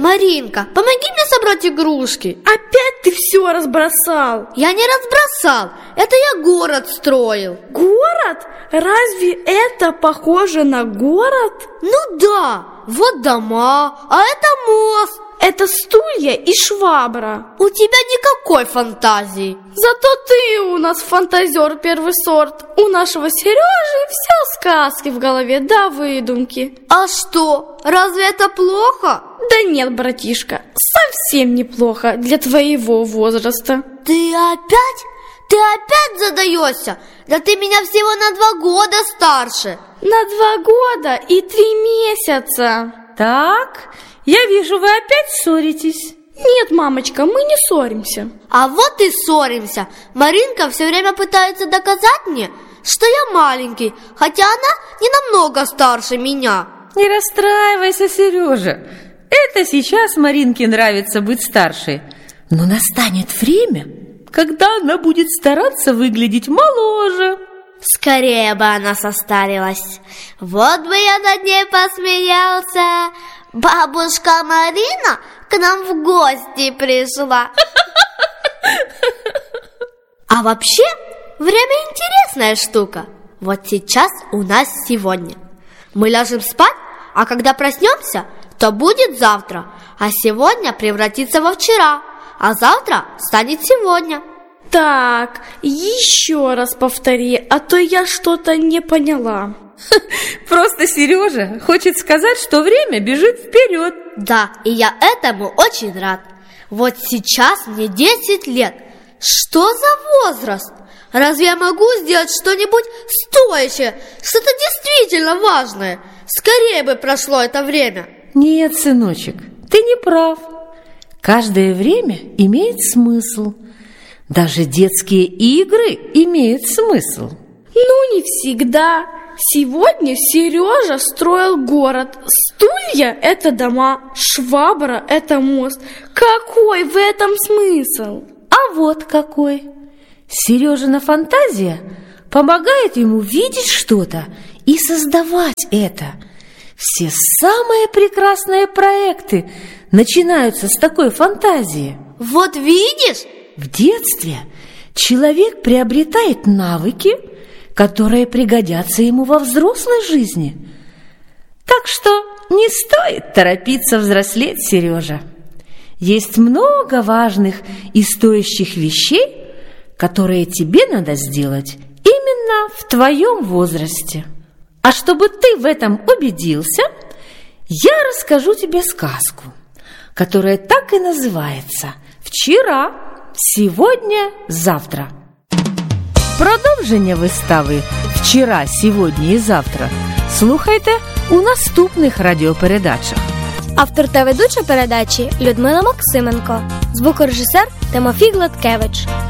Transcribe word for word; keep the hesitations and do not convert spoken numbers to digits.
Маринка, помоги мне собрать игрушки. Опять ты все разбросал. Я не разбросал, это я город строил. Город? Разве это похоже на город? Ну да, вот дома, а это мост. Это стулья и швабра. У тебя никакой фантазии. Зато ты у нас фантазер первый сорт. У нашего Сережи все сказки в голове, да выдумки. А что, разве это плохо? Да нет, братишка, совсем неплохо для твоего возраста. Ты опять? Ты опять задаешься? Да ты меня всего на два года старше. На два года и три месяца. Так, я вижу, вы опять ссоритесь. Нет, мамочка, мы не ссоримся. А вот и ссоримся. Маринка все время пытается доказать мне, что я маленький, хотя она не намного старше меня. Не расстраивайся, Сережа. Это сейчас Маринке нравится быть старшей. Но настанет время, когда она будет стараться выглядеть моложе. Скорее бы она состарилась. Вот бы я над ней посмеялся. Бабушка Марина к нам в гости пришла. А вообще, время интересная штука. Вот сейчас у нас сегодня. Мы ляжем спать, а когда проснемся, то будет завтра. А сегодня превратится во вчера, а завтра станет сегодня. Так, еще раз повтори, а то я что-то не поняла. Просто Сережа хочет сказать, что время бежит вперед. Да, и я этому очень рад. Вот сейчас мне десять лет. Что за возраст? Разве я могу сделать что-нибудь стоящее, что-то действительно важное? Скорее бы прошло это время. Нет, сыночек, ты не прав. Каждое время имеет смысл. Даже детские игры имеют смысл. Ну, не всегда. Сегодня Сережа строил город. Стулья – это дома, швабра – это мост. Какой в этом смысл? А вот какой. Сережина фантазия помогает ему видеть что-то и создавать это. Все самые прекрасные проекты начинаются с такой фантазии. Вот видишь? В детстве человек приобретает навыки, которые пригодятся ему во взрослой жизни. Так что не стоит торопиться взрослеть, Сережа. Есть много важных и стоящих вещей, которые тебе надо сделать именно в твоем возрасте. А чтобы ты в этом убедился, я расскажу тебе сказку, которая так и называется «Вчера, сегодня, завтра». Продовження вистави «Вчора, сьогодні і завтра» слухайте у наступних радіопередачах. Автор та ведуча передачі Людмила Максименко, звукорежисер Тимофій Гладкевич.